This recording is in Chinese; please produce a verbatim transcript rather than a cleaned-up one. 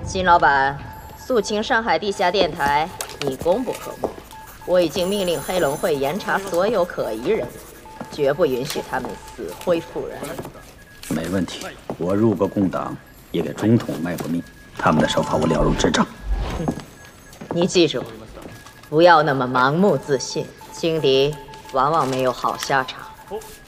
金老板，肃清上海地下电台已功不可没。我已经命令黑龙会严查所有可疑人物，绝不允许他们死灰复燃。 没问题，我入过共党，也给中统卖过命，他们的手法我了如指掌。 哼，你记住，不要那么盲目自信，轻敌往往没有好下场。